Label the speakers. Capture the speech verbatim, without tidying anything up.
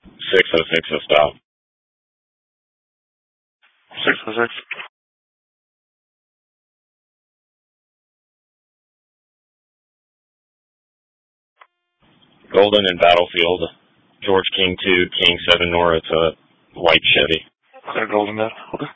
Speaker 1: six oh six to stop.
Speaker 2: six oh six.
Speaker 1: Golden and Battlefield. George King two, King seven Nora to white Chevy.
Speaker 2: Okay, Golden, that. Okay.